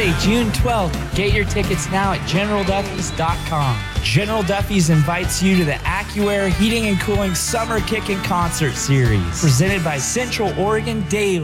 Saturday, June 12th. Get your tickets now at GeneralDuffy's.com. General Duffy's invites you to the AccuAir Heating and Cooling Summer Kickin' Concert Series, presented by Central Oregon Daily.